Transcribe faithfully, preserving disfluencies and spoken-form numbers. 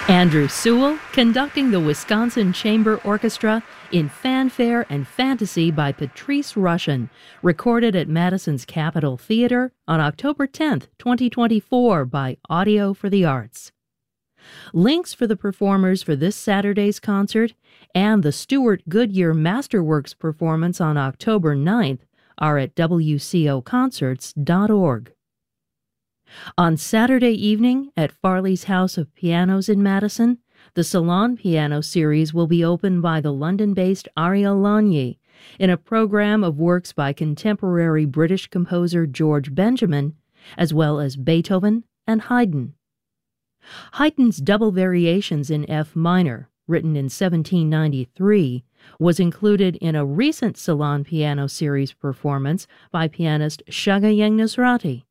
Andrew Sewell conducting the Wisconsin Chamber Orchestra in Fanfare and Fantasy by Patrice Rushen, recorded at Madison's Capitol Theater on October tenth, twenty twenty-four by Audio for the Arts. Links for the performers for this Saturday's concert and the Stuart Goodyear Masterworks performance on October ninth are at w c o concerts dot org. On Saturday evening at Farley's House of Pianos in Madison, the Salon Piano Series will be opened by the London-based Ariel Lagny in a program of works by contemporary British composer George Benjamin, as well as Beethoven and Haydn. Haydn's Double Variations in F minor, written in seventeen ninety-three, was included in a recent Salon Piano Series performance by pianist Shagayeng Nusrati.